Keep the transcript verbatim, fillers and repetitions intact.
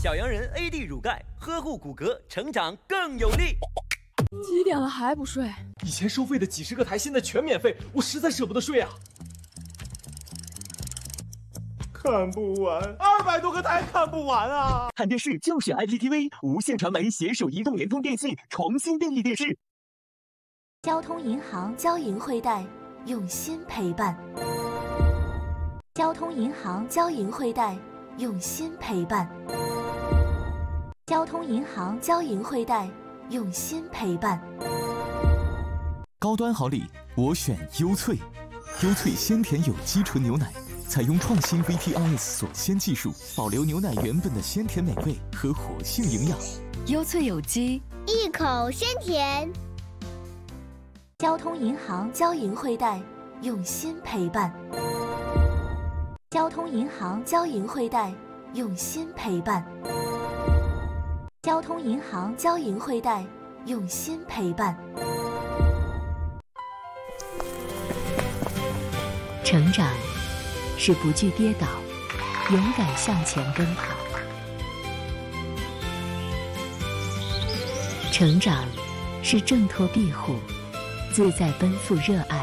小羊人 A D 乳钙，呵护骨骼，成长更有力。 几点了还不睡？ 以前收费的几十个台现在全免费，我实在舍不得睡啊。看不完，二百多个台看不完啊！ 看电视就选 I P T V， 无线传媒携手移动、联通、电信重新定义电视。 交通银行交银汇贷，用心陪伴。交通银行交银汇贷，用心陪伴。交通银行交银汇贷，用心陪伴。 高端好礼，我选优萃，优萃鲜甜有机纯牛奶。采用创新 V T R S 锁鲜技术，保留牛奶原本的鲜甜美味和活性营养。 优萃有机， 一口鲜甜。 交通银行交银汇贷，用心陪伴。交通银行交银汇贷，用心陪伴。交通银行交银汇贷，用心陪伴。 成长是不惧跌倒，勇敢向前奔跑。成长是挣脱庇护，自在奔赴热爱。